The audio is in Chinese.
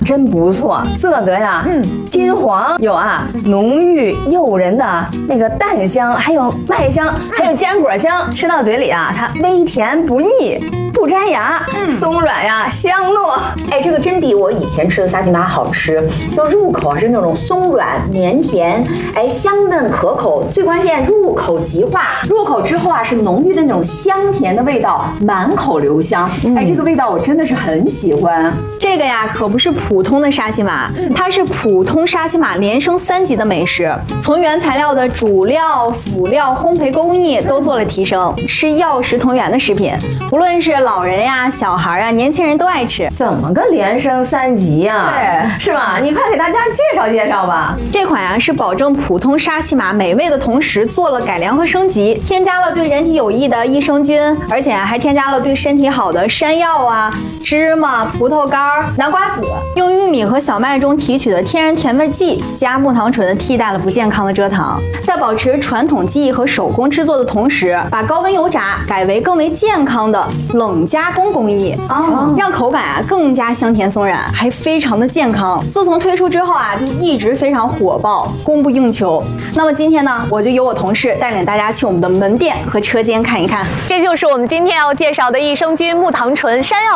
真不错，色泽呀，金黄，有啊，浓郁诱人的那个蛋香，还有麦香，还有坚果香，吃到嘴里啊，它微甜不腻。不粘牙，松软呀，香糯。 哎，这个真比我以前吃的沙琪玛好吃，就入口是那种松软绵甜，哎，香嫩可口。最关键，入口即化，入口之后啊，是浓郁的那种香甜的味道，满口留香。哎，这个味道我真的是很喜欢。 这个呀，可不是普通的沙琪玛，它是普通沙琪玛连升3级的美食，从原材料的主料、辅料、烘焙工艺都做了提升，是药食同源的食品，无论是老人呀、小孩呀、年轻人都爱吃。 怎么个连升3级呀？ 对， 是吧？你快给大家介绍介绍吧。 这款呀是保证普通沙琪玛美味的同时，做了改良和升级，添加了对人体有益的益生菌，而且还添加了对身体好的山药啊、芝麻、葡萄干、南瓜籽，用玉米和小麦中提取的天然甜味剂加木糖醇替代了不健康的蔗糖，在保持传统技艺和手工制作的同时，把高温油炸改为更为健康的冷加工工艺，让口感啊更加香甜松软，还非常的健康。自从推出之后啊，就一直非常火爆，供不应求。那么今天呢，我就由我同事带领大家去我们的门店和车间看一看。这就是我们今天要介绍的益生菌木糖醇山药